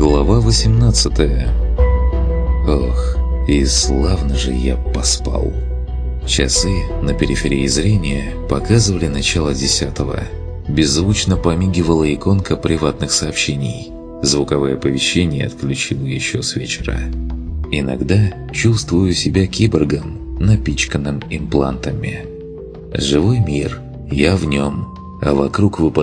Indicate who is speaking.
Speaker 1: Глава 18. Ох, и славно же я поспал. Часы на периферии зрения показывали начало 10-го. Беззвучно помигивала иконка приватных сообщений. Звуковое оповещение отключила еще с вечера. Иногда чувствую себя киборгом, напичканным имплантами. Живой мир, я в нем, а вокруг выпадает